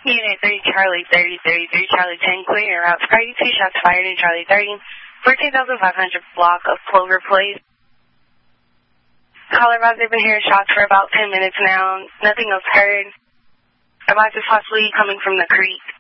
Unit 3, Charlie 30, 33, Charlie 10, clear your route. Priority 2 shots fired in Charlie 30, 14,500 block of Clover Place. Caller Ross, they've been hearing shots for about 10 minutes now. Nothing else heard. Advice is possibly coming from the creek.